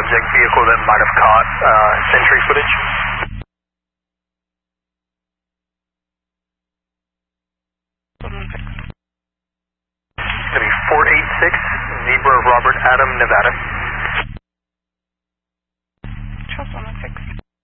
subject vehicle that might have caught Sentry footage. It's going to be 486 Zebra Robert Adam, Nevada.